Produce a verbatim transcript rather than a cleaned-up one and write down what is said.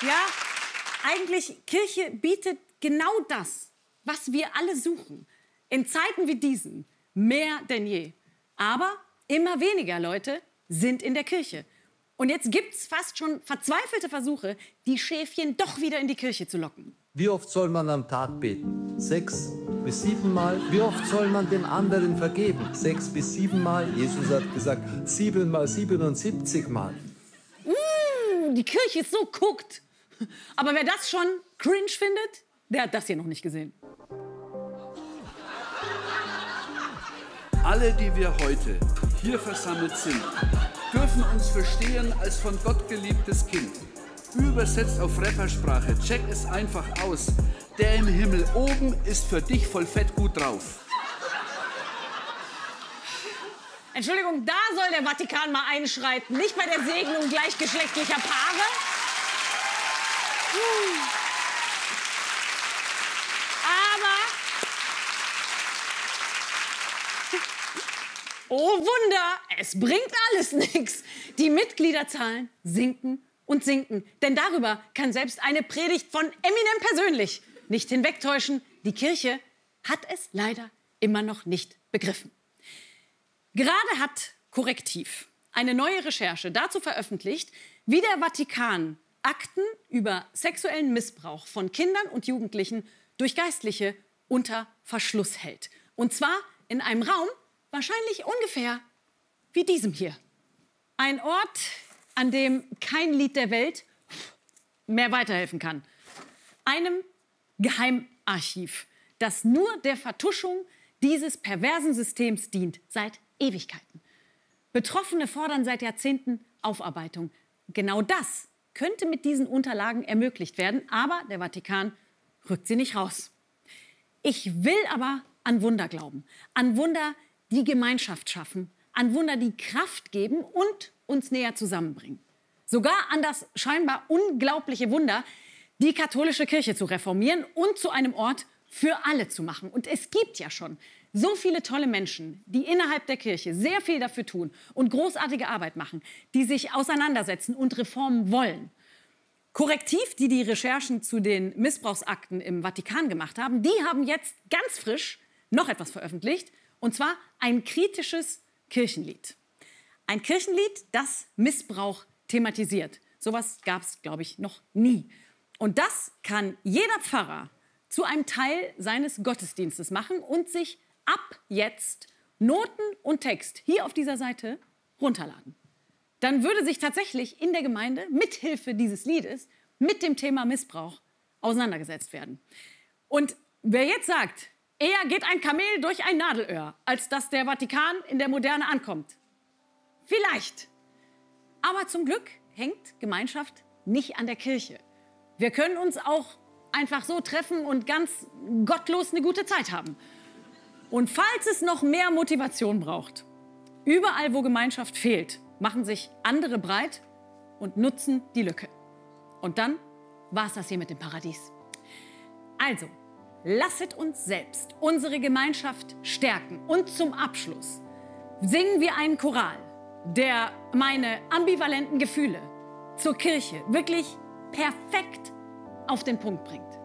Ja, eigentlich, Kirche bietet genau das, was wir alle suchen. In Zeiten wie diesen mehr denn je. Aber immer weniger Leute sind in der Kirche. Und jetzt gibt's fast schon verzweifelte Versuche, die Schäfchen doch wieder in die Kirche zu locken. Wie oft soll man am Tag beten? Sechs bis siebenmal? Wie oft soll man den anderen vergeben? Sechs bis siebenmal? Jesus hat gesagt, siebenmal, siebenundsiebzigmal. Mm, die Kirche ist so guckt. Aber wer das schon cringe findet, der hat das hier noch nicht gesehen. Alle, die wir heute hier versammelt sind, dürfen uns verstehen als von Gott geliebtes Kind. Übersetzt auf Rappersprache, check es einfach aus. Der im Himmel oben ist für dich voll fett gut drauf. Entschuldigung, da soll der Vatikan mal einschreiten, nicht bei der Segnung gleichgeschlechtlicher Paare. Hm. Aber, oh Wunder, es bringt alles nichts. Die Mitgliederzahlen sinken und sinken. Denn darüber kann selbst eine Predigt von Eminem persönlich nicht hinwegtäuschen. Die Kirche hat es leider immer noch nicht begriffen. Gerade hat Korrektiv eine neue Recherche dazu veröffentlicht, wie der Vatikan Akten über sexuellen Missbrauch von Kindern und Jugendlichen durch Geistliche unter Verschluss hält. Und zwar in einem Raum, wahrscheinlich ungefähr wie diesem hier. Ein Ort, an dem kein Lied der Welt mehr weiterhelfen kann. Einem Geheimarchiv, das nur der Vertuschung dieses perversen Systems dient, seit Ewigkeiten. Betroffene fordern seit Jahrzehnten Aufarbeitung. Genau das könnte mit diesen Unterlagen ermöglicht werden, aber der Vatikan rückt sie nicht raus. Ich will aber an Wunder glauben, an Wunder, die Gemeinschaft schaffen, an Wunder, die Kraft geben und uns näher zusammenbringen. Sogar an das scheinbar unglaubliche Wunder, die katholische Kirche zu reformieren und zu einem Ort für alle zu machen. Und es gibt ja schon so viele tolle Menschen, die innerhalb der Kirche sehr viel dafür tun und großartige Arbeit machen, die sich auseinandersetzen und Reformen wollen. Korrektiv, die die Recherchen zu den Missbrauchsakten im Vatikan gemacht haben, die haben jetzt ganz frisch noch etwas veröffentlicht, und zwar ein kritisches Kirchenlied. Ein Kirchenlied, das Missbrauch thematisiert. Sowas gab es, glaube ich, noch nie. Und das kann jeder Pfarrer zu einem Teil seines Gottesdienstes machen und sich ab jetzt Noten und Text hier auf dieser Seite runterladen. Dann würde sich tatsächlich in der Gemeinde mithilfe dieses Liedes mit dem Thema Missbrauch auseinandergesetzt werden. Und wer jetzt sagt, eher geht ein Kamel durch ein Nadelöhr, als dass der Vatikan in der Moderne ankommt. Vielleicht. Aber zum Glück hängt Gemeinschaft nicht an der Kirche. Wir können uns auch einfach so treffen und ganz gottlos eine gute Zeit haben. Und falls es noch mehr Motivation braucht, überall, wo Gemeinschaft fehlt, machen sich andere breit und nutzen die Lücke. Und dann war es das hier mit dem Paradies. Also, lasset uns selbst unsere Gemeinschaft stärken. Und zum Abschluss singen wir einen Choral, der meine ambivalenten Gefühle zur Kirche wirklich perfekt auf den Punkt bringt.